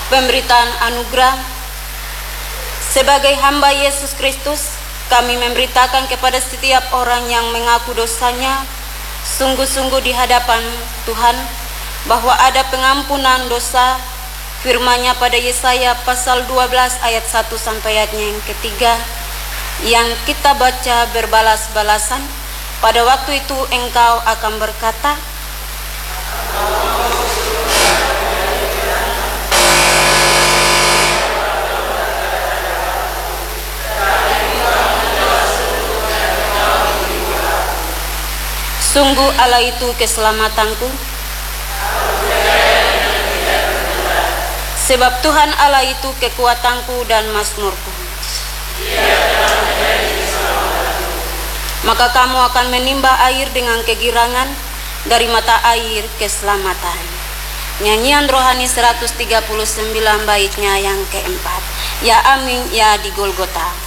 Pemberitaan anugerah. Sebagai hamba Yesus Kristus, kami memberitakan kepada setiap orang yang mengaku dosanya sungguh-sungguh di hadapan Tuhan bahwa ada pengampunan dosa. Firman-Nya pada Yesaya pasal 12 ayat 1 sampai ayatnya yang ketiga, yang kita baca berbalas-balasan. Pada waktu itu engkau akan berkata, sungguh Allah itu keselamatanku, sebab Tuhan Allah itu kekuatanku dan mazmurku. Maka kamu akan menimba air dengan kegirangan dari mata air keselamatan. Nyanyian rohani 139 baitnya yang keempat. Ya amin, ya di Golgota.